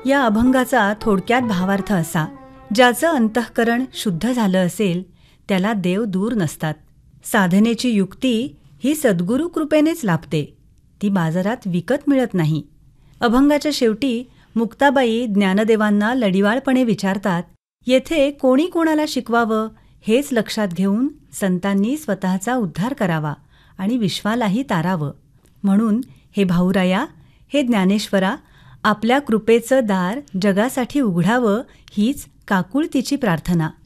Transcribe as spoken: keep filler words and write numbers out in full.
या अभंगाचा थोडक्यात भावार्थ असा: ज्याचं अंतःकरण शुद्ध झालं असेल त्याला देव दूर नसतात. साधनेची युक्ती ही सद्गुरू कृपेनेच लाभते, ती बाजारात विकत मिळत नाही. अभंगाच्या शेवटी मुक्ताबाई ज्ञानदेवांना लढिवाळपणे विचारतात, येथे कोणी कोणाला शिकवावं हेच लक्षात घेऊन संतांनी स्वतःचा उद्धार करावा आणि विश्वालाही तारावं. म्हणून हे भाऊराया, हे ज्ञानेश्वरा, आपल्या कृपेचं दार जगासाठी उघडावं हीच काकुळतीची प्रार्थना.